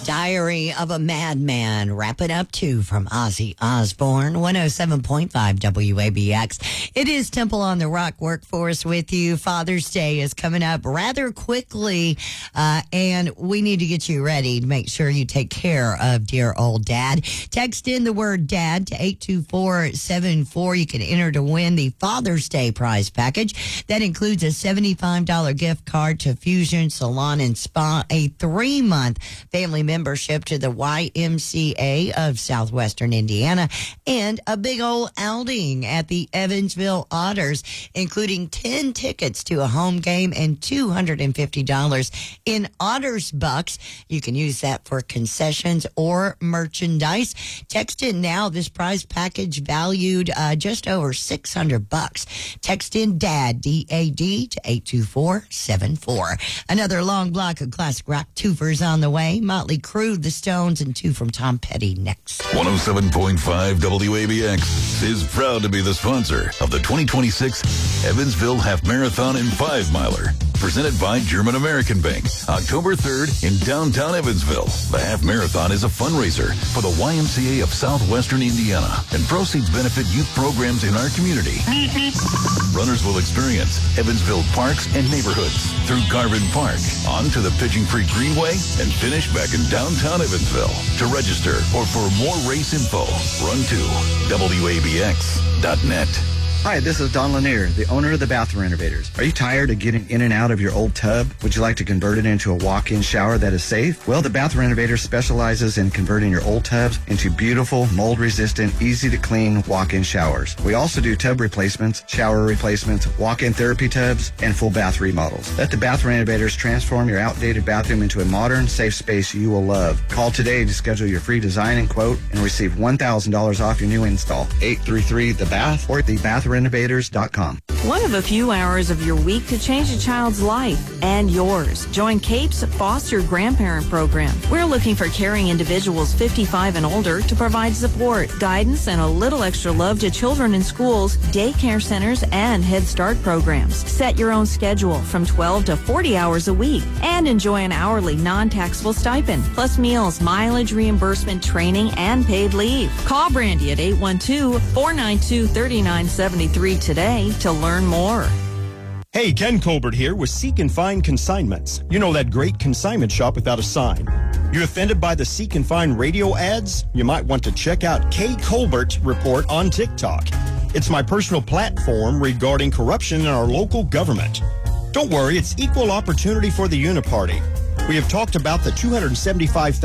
Diary of a Madman, wrapping up two from Ozzy Osbourne, 107.5 WABX. It is Temple on the Rock Workforce with you. Father's Day is coming up rather quickly, and we need to get you ready to make sure you take care of dear old dad. Text in the word dad to 82474. You can enter to win the Father's Day prize package. That includes a $75 gift card to Fusion Salon and Spa, a 3-month family membership to the YMCA of Southwestern Indiana, and a big old outing at the Evansville Otters, including 10 tickets to a home game and $250 in Otters bucks. You can use that for concessions or merchandise. Text in now. This prize package valued just over $600. Text in DAD, D-A-D, to 82474. Another long block of classic rock twofers on the way. Motley Crue, The Stones, and two from Tom Petty next. 107.5 WABX is proud to be the sponsor of the 2026 Evansville Half Marathon and 5-miler. Presented by German American Bank, October 3rd in downtown Evansville. The Half Marathon is a fundraiser for the YMCA of Southwestern Indiana, and proceeds benefit youth programs in our community. Runners will experience Evansville parks and neighborhoods through Garvin Park, on to the Pigeon Creek Greenway, and finish back in downtown Evansville. To register or for more race info, run to WABX.net. Hi, this is Don Lanier, the owner of the Bath Renovators. Are you tired of getting in and out of your old tub? Would you like to convert it into a walk-in shower that is safe? Well, the Bath Renovators specializes in converting your old tubs into beautiful, mold-resistant, easy-to-clean walk-in showers. We also do tub replacements, shower replacements, walk-in therapy tubs, and full bath remodels. Let the Bath Renovators transform your outdated bathroom into a modern, safe space you will love. Call today to schedule your free design and quote and receive $1,000 off your new install. 833-THE-BATH or thebathrenovators.com. One of a few hours of your week to change a child's life and yours. Join CAPE's Foster Grandparent Program. We're looking for caring individuals 55 and older to provide support, guidance, and a little extra love to children in schools, daycare centers, and Head Start programs. Set your own schedule from 12 to 40 hours a week and enjoy an hourly non-taxable stipend, plus meals, mileage reimbursement, training, and paid leave. Call Brandy at 812-492-3973 today to learn more. Hey, Ken Colbert here with Seek and Find Consignments. You know, that great consignment shop without a sign. You offended by the Seek and Find radio ads? You might want to check out K. Colbert Report on TikTok. It's my personal platform regarding corruption in our local government. Don't worry, it's equal opportunity for the Uniparty. We have talked about the 275,000